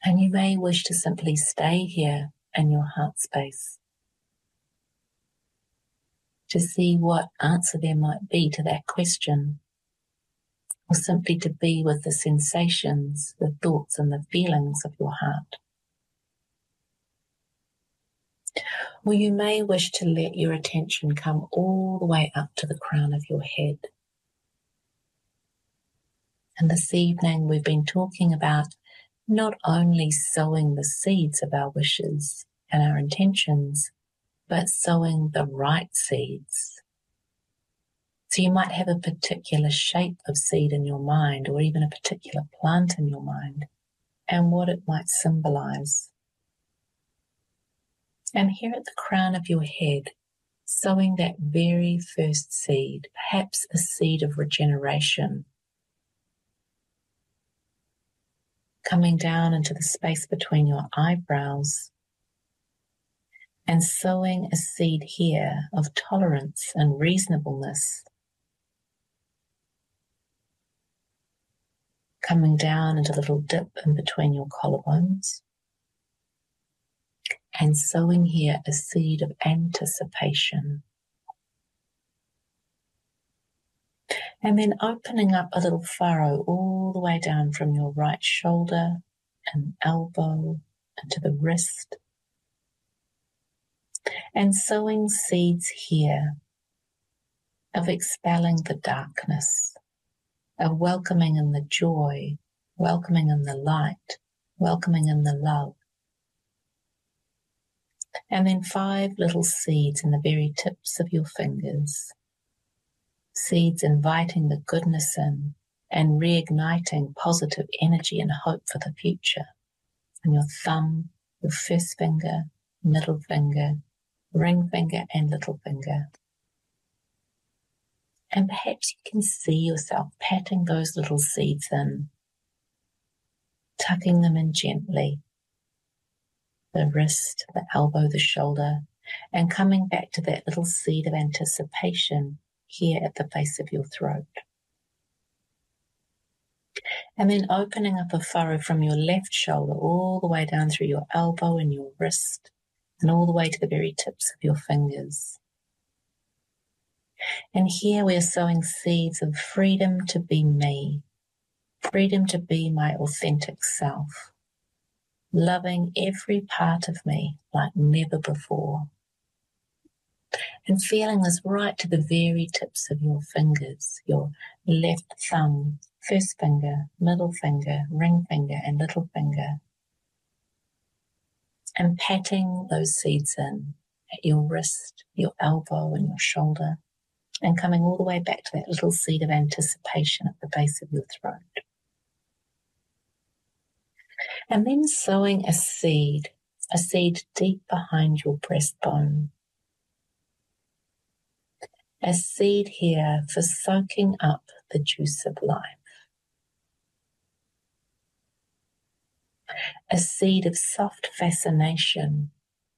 And you may wish to simply stay here in your heart space to see what answer there might be to that question, or simply to be with the sensations, the thoughts and the feelings of your heart. Or you may wish to let your attention come all the way up to the crown of your head. And this evening we've been talking about not only sowing the seeds of our wishes and our intentions, but sowing the right seeds. So you might have a particular shape of seed in your mind, or even a particular plant in your mind, and what it might symbolize. And here at the crown of your head, sowing that very first seed, perhaps a seed of regeneration, coming down into the space between your eyebrows, and sowing a seed here of tolerance and reasonableness, coming down into a little dip in between your collarbones, and sowing here a seed of anticipation. And then opening up a little furrow all the way down from your right shoulder and elbow into the wrist, and sowing seeds here of expelling the darkness, of welcoming in the joy, welcoming in the light, welcoming in the love. And then 5 little seeds in the very tips of your fingers, seeds inviting the goodness in and reigniting positive energy and hope for the future. And your thumb, your first finger, middle finger, ring finger and little finger. And perhaps you can see yourself patting those little seeds in, tucking them in gently, the wrist, the elbow, the shoulder, and coming back to that little seed of anticipation here at the base of your throat. And then opening up a furrow from your left shoulder all the way down through your elbow and your wrist, and all the way to the very tips of your fingers. And here we are sowing seeds of freedom to be me, freedom to be my authentic self, loving every part of me like never before, and feeling this right to the very tips of your fingers, your left thumb, first finger, middle finger, ring finger and little finger, and patting those seeds in at your wrist, your elbow and your shoulder, and coming all the way back to that little seed of anticipation at the base of your throat. And then sowing a seed deep behind your breastbone. A seed here for soaking up the juice of life. A seed of soft fascination,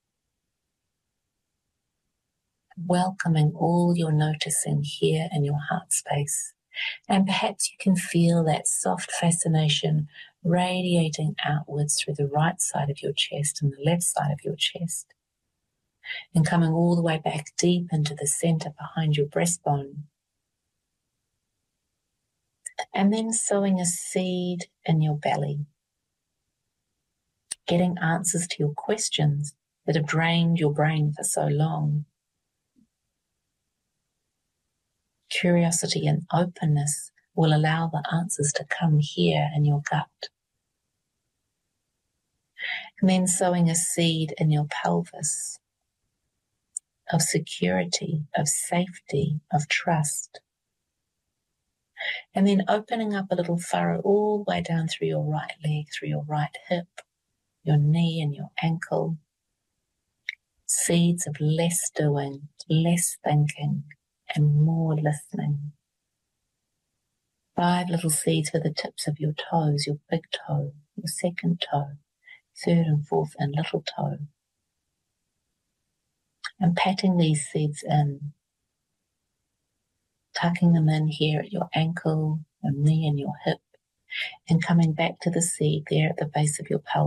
welcoming all you're noticing here in your heart space. And perhaps you can feel that soft fascination radiating outwards through the right side of your chest and the left side of your chest, and coming all the way back deep into the center behind your breastbone. And then sowing a seed in your belly, getting answers to your questions that have drained your brain for so long. Curiosity and openness will allow the answers to come here in your gut. And then sowing a seed in your pelvis of security, of safety, of trust. And then opening up a little furrow all the way down through your right leg, through your right hip, your knee and your ankle. Seeds of less doing, less thinking, and more listening. 5 little seeds for the tips of your toes, your big toe, your second toe, third and fourth and little toe. And patting these seeds in, tucking them in here at your ankle, your knee and your hip, and coming back to the seed there at the base of your pelvis.